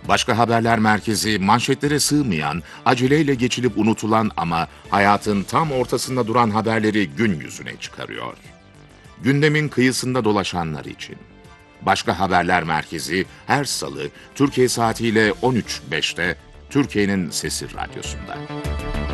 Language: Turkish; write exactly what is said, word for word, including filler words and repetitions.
Başka Haberler Merkezi manşetlere sığmayan, aceleyle geçilip unutulan ama hayatın tam ortasında duran haberleri gün yüzüne çıkarıyor. Gündemin kıyısında dolaşanlar için. Başka Haberler Merkezi her salı Türkiye saatiyle on üç beşte Türkiye'nin Sesi Radyosu'nda.